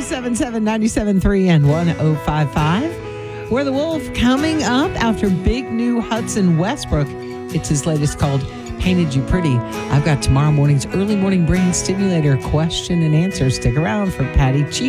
1077 97.3 and 105.5. We're the Wolf coming up after big new Hudson Westbrook. It's his latest called Painted You Pretty. I've got tomorrow morning's early morning brain stimulator question and answer. Stick around for Patty Cheat.